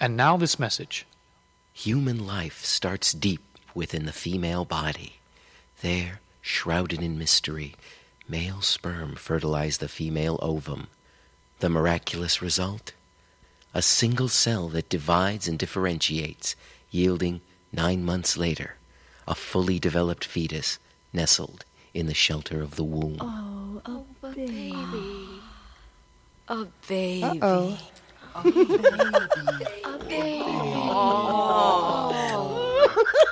And now this message. Human life starts deep within the female body. There, shrouded in mystery, male sperm fertilize the female ovum. The miraculous result? A single cell that divides and differentiates, yielding 9 months later, a fully developed fetus nestled in the shelter of the womb. Oh, a baby. A baby. Uh-oh. A baby. A baby. Oh.